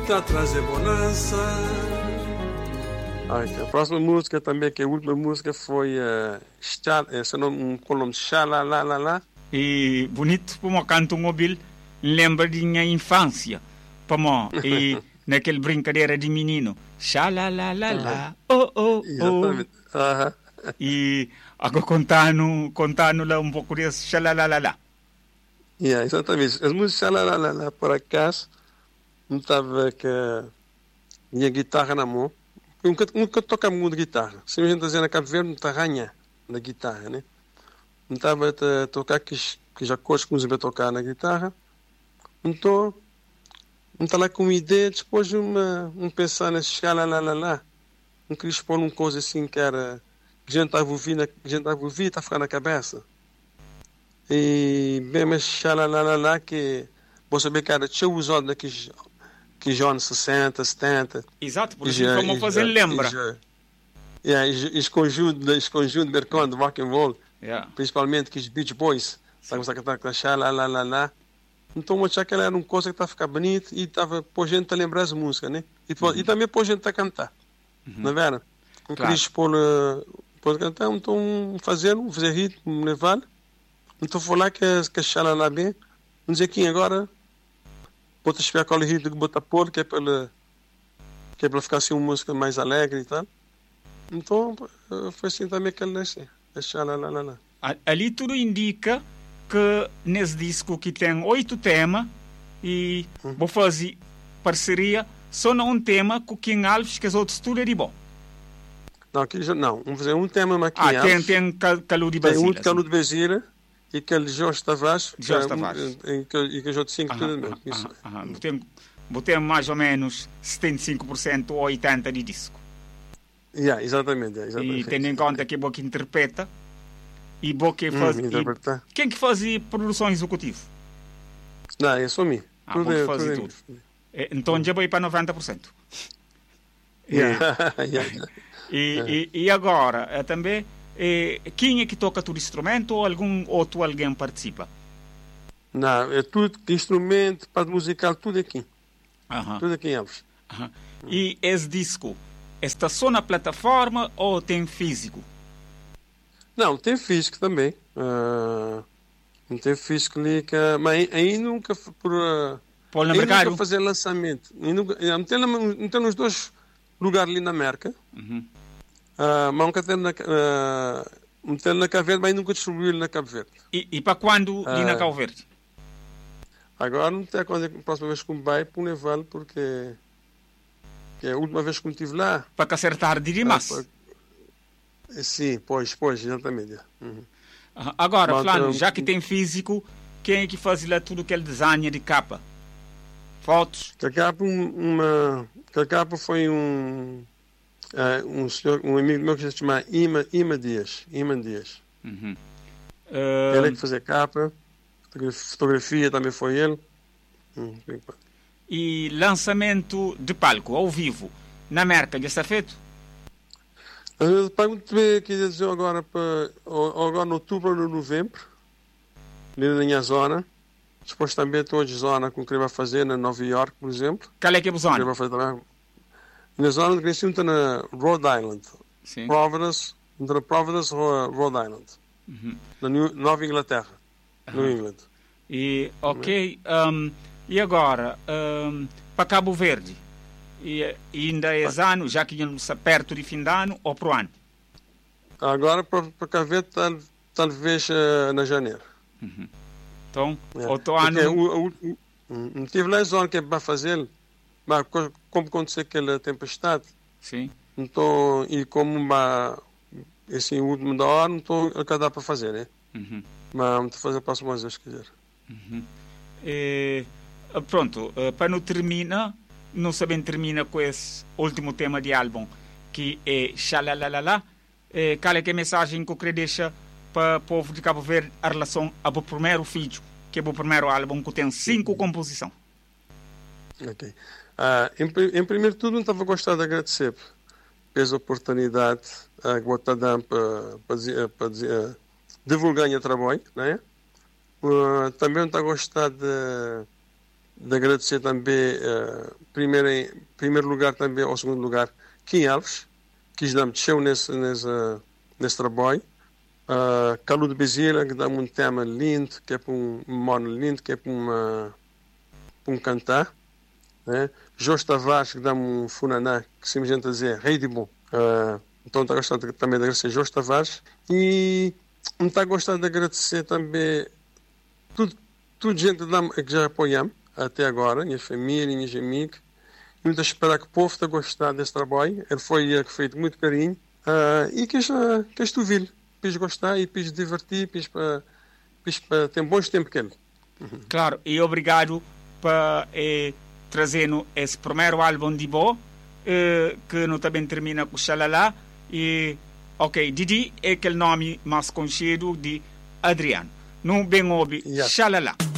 tá a trazer bonança. A próxima música também, que a última música foi esse nome, com o nome Xalalalala. E bonito, como canto móvel, lembra de minha infância. Como, e naquele brincadeira de menino. Xalalalala, oh, oh, oh. Exatamente. E agora contando lá um pouco desse xalalalala. Exatamente. As músicas Xalalalala, por acaso, não estava com a minha guitarra na mão. Eu nunca toco muito guitarra. Se a gente está na Cabo Verde, não está arranha na guitarra, né? Não estava a tocar que já acordes que nos ia tocar na guitarra. Então, não está lá com uma ideia, depois pensar nesse xalalalala. Não queria expor uma coisa assim que era... que a gente estava ouvindo, está a ficar na cabeça. E mesmo esse xalalalala que... vou saber que era cheio usado daqueles... que já anos 60, 70. Exato, por isso como fazer lembra. Esse conjunto de mercado de rock and roll, principalmente que os Beach Boys, sabe a cantar lá lá lá lá. Então eu achava que ela era uma coisa que estava a ficar bonita e estava por gente a lembrar as músicas, né? E também por gente a cantar, não é verdade? Não queria expor para cantar, então fazer ritmo, levar. Então foi lá que a lá bem, não dizer quem agora. Bota esperar com o ritmo que bota pôr, que é para ficar assim uma música mais alegre e tal. Então, foi assim também que ele nasceu. Ali tudo indica que nesse disco que tem 8 temas e vou fazer parceria só num tema com King Alves, que os outros tudo é de bom. Não, vamos fazer um tema mais King Alves. Tem Calu de Basília. Tem outro Calu de Basília. E aquele Jorge Tavares, e que eu já te sinto tudo mesmo. Botei mais ou menos 75% ou 80% de disco. Exatamente. E tendo em conta que é que interpreta e que faz. Quem que faz produção executiva? Não, é só mim. Tudo. Então já vai para 90%. E agora, também. Quem é que toca todo instrumento ou alguém participa? Não, é tudo instrumento, parte musical, tudo aqui. Tudo aqui em Alves. E esse disco está só na plataforma ou tem físico? Não, tem físico também. Não tem físico ali, mas aí nunca nunca fazer lançamento. Não tem nos dois lugares ali na América. Mas nunca tem na Cabo Verde, mas nunca distribuiu na Cabo Verde. E para quando ali na Cabo Verde? Agora não tem quando é a próxima vez que me vai para o Neval, porque é a última vez que me estive lá. Para acertar de demais. Sim, pois, exatamente. Agora, Flávio, já que tem físico, quem é que faz lá tudo aquele design de capa? Fotos? A capa foi um amigo meu que se chama Ima Dias. Ele é que fazia capa, fotografia também foi ele. E lançamento de palco, ao vivo, na América, já está feito? Pergunto bem, quer dizer, agora em outubro ou novembro, ali na minha zona. Depois também estou em zona com o que ele vai fazer na Nova York, por exemplo. Qual é que é a zona? Na zona que está na Rhode Island. Sim. Providence, Rhode Island. Na Nova Inglaterra. New England. E e agora, para Cabo Verde? E ainda é ano, já que estamos perto de fim de ano, ou para o ano? Agora para Cabo Verde, talvez na janeiro. Então, outro ano... Não tive lá a zona que é para fazer. Mas como aconteceu aquela tempestade, sim. Então, e como esse último da hora, não estou a dar para fazer, né? Mas vamos fazer a próxima vez, se quiser. Pronto, para não terminar, não sabem termina com esse último tema de álbum, que é Xalalalala. Qual é que é a mensagem que eu queria deixar para o povo de Cabo Verde em relação ao primeiro vídeo, que é o primeiro álbum que tem 5 composições? Ok. Em primeiro de tudo, não estava a gostar de agradecer pela oportunidade que vou estar dando para divulgar o trabalho, né? Também não está a gostar de de agradecer também, em primeiro lugar também, ao segundo lugar, Kim Alves, que já me desceu nesse trabalho. Caludo Bezerra, que dá-me um tema lindo, que é para um mono lindo, que é para um cantar. Né? Jorge Tavares, que dá-me um funaná, que se a gente dizer, rei de bom. Então está gostando também de agradecer Jorge Tavares. E está gostando de agradecer também tudo gente que já apoiamos até agora, minha família, minhas amigos. E muito a esperar que o povo está a gostar desse trabalho. Ele foi feito muito carinho. E quis tu vir. Quis gostar e quis divertir, quis para ter bons tempos com ele. Claro, e obrigado por trazer esse primeiro álbum de Bo, que não também termina com Xalala. E, ok, Didi é aquele nome mais conhecido de Adriano. Não bem ouve Xalala.